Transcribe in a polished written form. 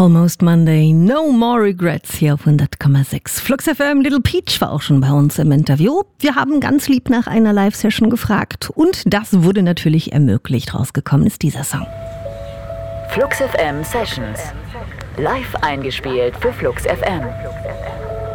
Almost Monday, no more regrets hier auf 100,6. Flux FM, Little Peach war auch schon bei uns im Interview. Wir haben ganz lieb nach einer Live-Session gefragt und das wurde natürlich ermöglicht. Rausgekommen ist dieser Song. Flux FM Sessions. Live eingespielt für Flux FM.